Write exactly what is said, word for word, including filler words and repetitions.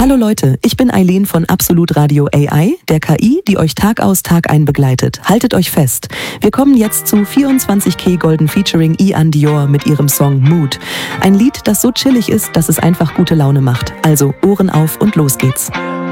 Hallo Leute, ich bin Eileen von Absolut Radio A I, der K I, die euch Tag aus Tag ein begleitet. Haltet euch fest. Wir kommen jetzt zu vierundzwanzig K Golden featuring Ian Dior mit ihrem Song Mood. Ein Lied, das so chillig ist, dass es einfach gute Laune macht. Also Ohren auf und los geht's.